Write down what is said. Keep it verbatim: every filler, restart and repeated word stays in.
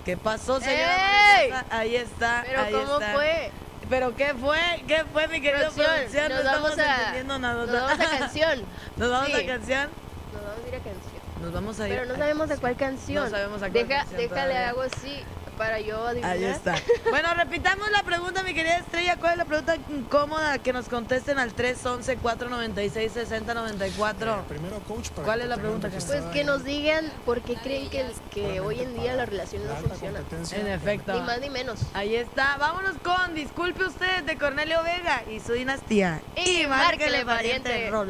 ¿Qué pasó, señora? ¡Ey! Ahí está. Pero ahí ¿cómo está. fue? ¿Pero qué fue? ¿Qué fue, mi querido Producción, producción? No nos estamos vamos a- entendiendo nada. Nos vamos a canción. ¿Nos vamos Sí. a canción? Nos vamos a ir a canción. Nos vamos a ir. Pero no a sabemos de canción. cuál canción. No sabemos a cuál Deja, canción Déjale todavía. algo así para yo adivinar. Ahí está. Bueno, repitamos la pregunta, mi querida Estrella. ¿Cuál es la pregunta incómoda? Que nos contesten al tres once, cuatro noventa y seis, sesenta noventa y cuatro. Eh, primero, coach, para ¿Cuál que es la tengan pregunta, registrada Pues que en- nos digan por qué creen que, que Solamente hoy en día para las relaciones la no alta funcionan. competencia. En efecto. Ni más ni menos. Ahí está. Vámonos con Disculpe Usted de Cornelio Vega y su dinastía. Y márquele, pariente. Rol.